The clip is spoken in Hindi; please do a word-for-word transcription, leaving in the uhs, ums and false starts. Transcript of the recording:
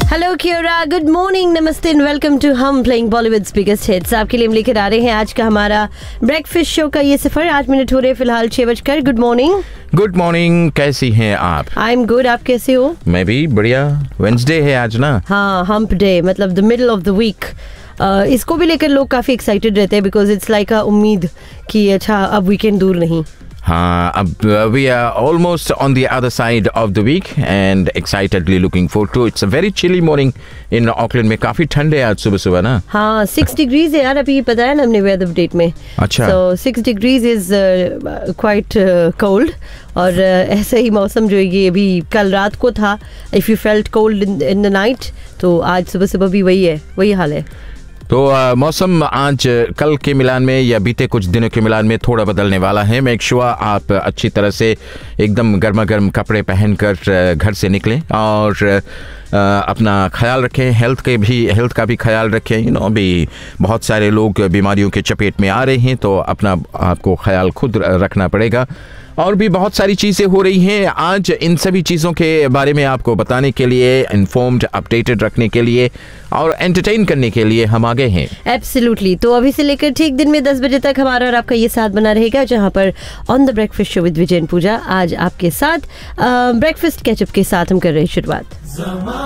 हेलो क्योरा, गुड मॉर्निंग, नमस्ते एंड वेलकम टू हम प्लेइंग बॉलीवुड्स बिगेस्ट हिट्स। आपके लिए हम लेकर आ रहे हैं आज का हमारा ब्रेकफास्ट शो का ये सफर। आठ मिनट हो रहे फिलहाल छह बजकर। Good morning. गुड मॉर्निंग, कैसी हैं आप? आई एम गुड, आप कैसे हो? मैं भी बढ़िया। वेंसडे है आज ना। हाँ, हम्प डे, मतलब the middle of the week. इसको भी लेकर लोग काफी एक्साइटेड रहते हैं बिकॉज इट्स लाइक अ उम्मीद कि अच्छा अब वीकेंड दूर नहीं। हाँ, अब we are almost on the other side of the week and excitedly looking forward to. It's a very chilly morning in Auckland में। काफी ठंड है आज सुबह सुबह ना। हाँ, सिक्स डिग्रीज है यार, अभी बताया ना हमने वेदर अपडेट में। अच्छा, so six degrees is quite cold. और uh, ऐसा ही मौसम जो है ये अभी कल रात को था। If you felt cold in the night, तो आज सुबह सुबह भी वही है, वही हाल है। तो आ, मौसम आज कल के मिलान में या बीते कुछ दिनों के मिलान में थोड़ा बदलने वाला है। मेक श्योर आप अच्छी तरह से एकदम गर्मा गर्म कपड़े पहनकर घर से निकलें और आ, अपना ख्याल रखें। हेल्थ के भी हेल्थ का भी ख्याल रखें। यू नो अभी बहुत सारे लोग बीमारियों के चपेट में आ रहे हैं, तो अपना आपको ख्याल खुद रखना पड़ेगा। और भी बहुत सारी चीज़ें हो रही हैं आज। इन सभी चीज़ों के बारे में आपको बताने के लिए, इन्फॉर्म्ड, अपडेटेड रखने के लिए और एंटरटेन करने के लिए हम आगे हैं। एब्सोल्युटली। तो अभी से लेकर ठीक दिन में दस बजे तक हमारा और आपका ये साथ बना रहेगा, जहां पर on the breakfast show with विजय पूजा आज आपके साथ ब्रेकफास्ट कैचअप के साथ हम कर रहे हैं शुरुआत।